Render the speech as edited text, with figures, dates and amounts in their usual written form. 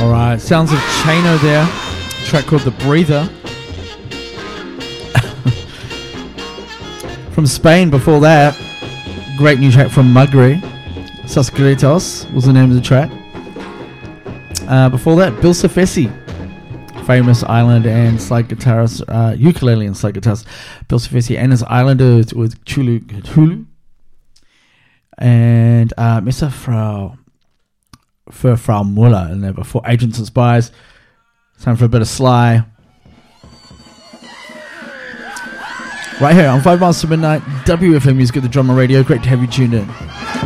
Alright, sounds of Chano there. A track called The Breather. From Spain before that, great new track from Magri. Suscritos was the name of the track. Before that, Bill Safesi, famous island and slide guitarist, ukulele and slide guitarist. Bill Safesi and his Islanders with Chulu. And Mr. Frau Muller and there before Agents and Spies. Time for a bit of Sly. Right here on 5 Miles to Midnight, WFM Music at the Drummer Radio. Great to have you tuned in.